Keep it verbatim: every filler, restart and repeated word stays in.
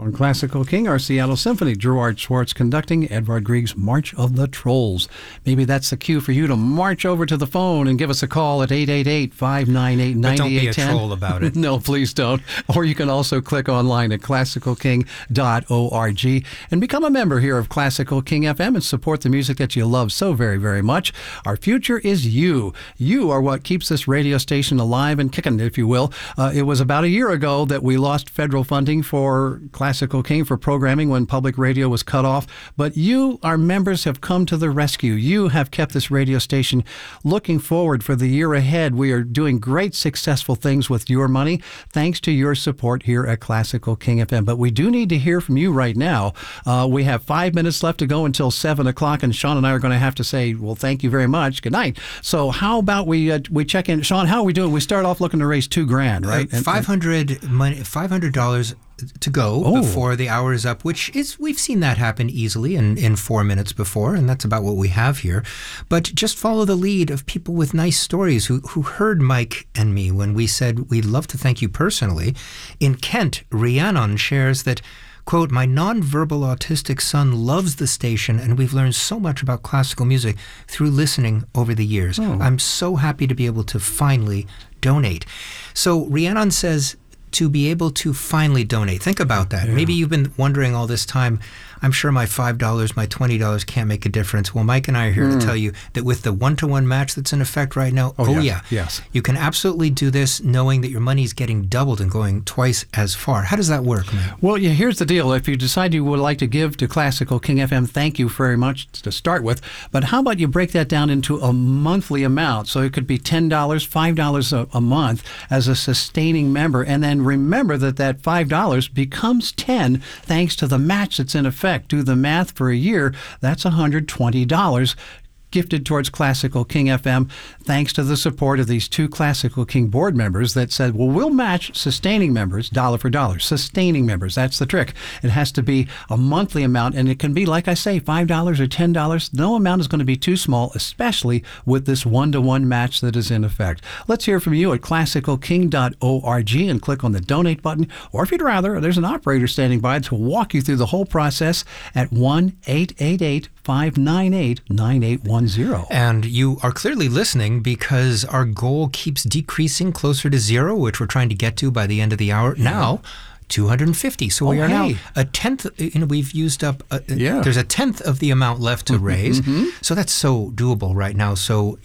On Classical King, our Seattle Symphony, Gerard Schwartz conducting Edvard Grieg's March of the Trolls. Maybe that's the cue for you to march over to the phone and give us a call at eight eight eight, five nine eight, nine eight one zero. But don't be a troll about it. No, please don't. Or you can also click online at classical king dot org and become a member here of Classical King F M and support the music that you love so very, very much. Our future is you. You are what keeps this radio station alive and kicking, if you will. Uh, it was about a year ago that we lost federal funding for Classical King for programming when public radio was cut off. But you, our members, have come to the rescue. You have kept this radio station looking forward for the year ahead. We are doing great, successful things with your money, thanks to your support here at Classical King F M. But we do need to hear from you right now. Uh, we have five minutes left to go until seven o'clock, and Sean and I are going to have to say, well, thank you very much. Good night. So how about we uh, we check in? Sean, how are we doing? We start off looking to raise two grand, right? Uh, five hundred money, five hundred dollars to go Oh. before the hour is up, which is, we've seen that happen easily in, in four minutes before, and that's about what we have here. But just follow the lead of people with nice stories who, who heard Mike and me when we said we'd love to thank you personally. In Kent, Rhiannon shares that, quote, my nonverbal autistic son loves the station, and we've learned so much about classical music through listening over the years. Oh. I'm so happy to be able to finally donate. So Rhiannon says, to be able to finally donate. Think about that. Yeah. Maybe you've been wondering all this time, I'm sure my five dollars, my twenty dollars can't make a difference. Well, Mike and I are here Mm. to tell you that with the one-to-one match that's in effect right now, Oh, oh, yeah. yeah, Yes. you can absolutely do this knowing that your money's getting doubled and going twice as far. How does that work, man? Well, yeah, here's the deal. If you decide you would like to give to Classical King F M, thank you very much to start with. But how about you break that down into a monthly amount? So it could be ten dollars, five dollars a, a month as a sustaining member. And then remember that that five dollars becomes ten dollars thanks to the match that's in effect. Do the math for a year. That's one hundred twenty dollars. Gifted towards Classical King F M, thanks to the support of these two Classical King board members that said, well, we'll match sustaining members dollar for dollar. Sustaining members, that's the trick. It has to be a monthly amount, and it can be, like I say, five dollars or ten dollars. No amount is going to be too small, especially with this one-to-one match that is in effect. Let's hear from you at classical king dot org and click on the donate button, or if you'd rather, there's an operator standing by to walk you through the whole process at one eight eight eight, five nine eight, nine eight one zero. And you are clearly listening because our goal keeps decreasing closer to zero, which we're trying to get to by the end of the hour. Yeah. Now, two hundred fifty. So we Oh, are now hey. a tenth. You know, we've used up. A, Yeah. There's a tenth of the amount left to raise. Mhm. So that's so doable right now. So